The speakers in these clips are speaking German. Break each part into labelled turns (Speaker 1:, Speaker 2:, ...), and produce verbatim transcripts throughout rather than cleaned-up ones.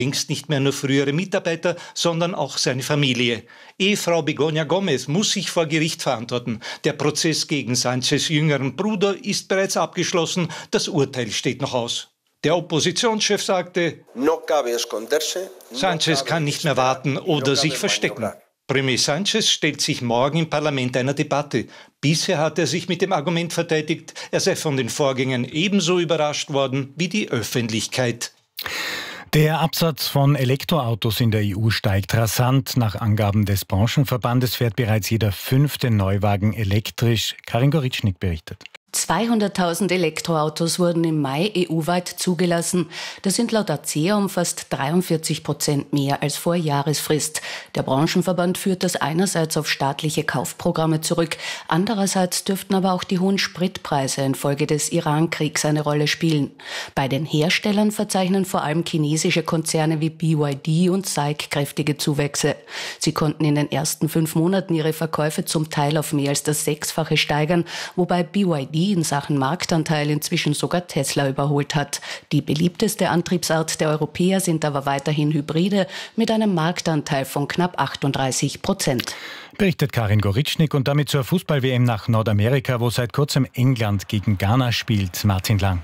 Speaker 1: Längst nicht mehr nur frühere Mitarbeiter, sondern auch seine Familie. Ehefrau Begoña Gómez muss sich vor Gericht verantworten. Der Prozess gegen Sánchez' jüngeren Bruder ist bereits abgeschlossen. Das Urteil steht noch aus. Der Oppositionschef sagte, Sánchez kann nicht mehr warten oder sich verstecken. Premier Sánchez stellt sich morgen im Parlament einer Debatte. Bisher hat er sich mit dem Argument verteidigt, er sei von den Vorgängen ebenso überrascht worden wie die Öffentlichkeit.
Speaker 2: Der Absatz von Elektroautos in der E U steigt rasant. Nach Angaben des Branchenverbandes fährt bereits jeder fünfte Neuwagen elektrisch. Karin Goritschnik berichtet.
Speaker 3: zweihunderttausend Elektroautos wurden im Mai E U-weit zugelassen. Das sind laut A C E A um fast dreiundvierzig Prozent mehr als vor Jahresfrist. Der Branchenverband führt das einerseits auf staatliche Kaufprogramme zurück, andererseits dürften aber auch die hohen Spritpreise infolge des Iran-Kriegs eine Rolle spielen. Bei den Herstellern verzeichnen vor allem chinesische Konzerne wie B Y D und S A I C kräftige Zuwächse. Sie konnten in den ersten fünf Monaten ihre Verkäufe zum Teil auf mehr als das Sechsfache steigern, wobei B Y D in Sachen Marktanteil inzwischen sogar Tesla überholt hat. Die beliebteste Antriebsart der Europäer sind aber weiterhin Hybride mit einem Marktanteil von knapp achtunddreißig Prozent.
Speaker 2: Berichtet Karin Goritschnik und damit zur Fußball-W M nach Nordamerika, wo seit kurzem England gegen Ghana spielt. Martin Lang.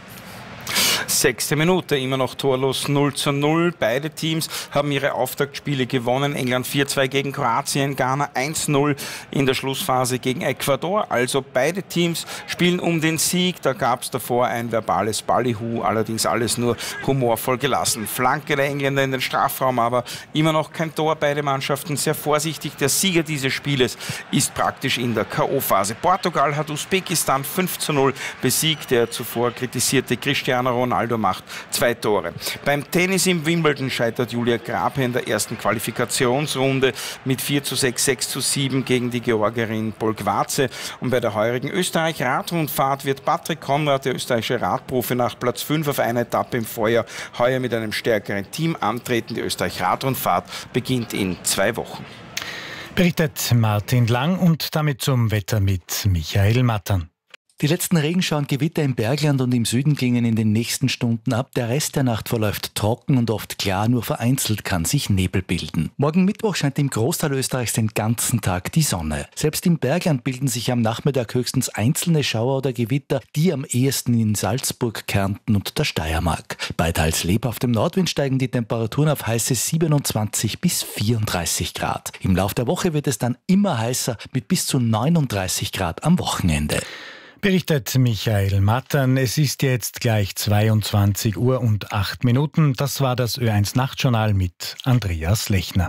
Speaker 4: Sechste Minute, immer noch torlos null zu null. Beide Teams haben ihre Auftaktspiele gewonnen. England vier zwei gegen Kroatien, Ghana eins null in der Schlussphase gegen Ecuador. Also beide Teams spielen um den Sieg. Da gab es davor ein verbales Ballyhoo, allerdings alles nur humorvoll gelassen. Flanke der Engländer in den Strafraum, aber immer noch kein Tor. Beide Mannschaften sehr vorsichtig. Der Sieger dieses Spieles ist praktisch in der K O-Phase. Portugal hat Usbekistan fünf zu null besiegt. Der zuvor kritisierte Cristiano Ronaldo macht zwei Tore. Beim Tennis im Wimbledon scheitert Julia Grabher in der ersten Qualifikationsrunde mit vier zu sechs, sechs zu sieben gegen die Georgierin Polgvace. Und bei der heurigen Österreich-Radrundfahrt wird Patrick Konrad, der österreichische Radprofi, nach Platz fünf auf einer Etappe im Vorjahr heuer mit einem stärkeren Team antreten. Die Österreich-Radrundfahrt beginnt in zwei Wochen.
Speaker 2: Berichtet Martin Lang und damit zum Wetter mit Michael Mattern.
Speaker 5: Die letzten Regenschauer und Gewitter im Bergland und im Süden klingen in den nächsten Stunden ab. Der Rest der Nacht verläuft trocken und oft klar, nur vereinzelt kann sich Nebel bilden. Morgen Mittwoch scheint im Großteil Österreichs den ganzen Tag die Sonne. Selbst im Bergland bilden sich am Nachmittag höchstens einzelne Schauer oder Gewitter, die am ehesten in Salzburg, Kärnten und der Steiermark. Bei teils lebhaftem Nordwind steigen die Temperaturen auf heiße siebenundzwanzig bis vierunddreißig Grad. Im Lauf der Woche wird es dann immer heißer mit bis zu neununddreißig Grad am Wochenende.
Speaker 2: Berichtet Michael Mattern. Es ist jetzt gleich zweiundzwanzig Uhr und acht Minuten. Das war das Ö eins Nachtjournal mit Andreas Lechner.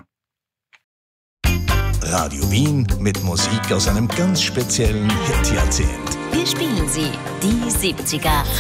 Speaker 6: Radio Wien mit Musik aus einem ganz speziellen Hit-Jahrzehnt.
Speaker 7: Wir spielen sie, die siebziger.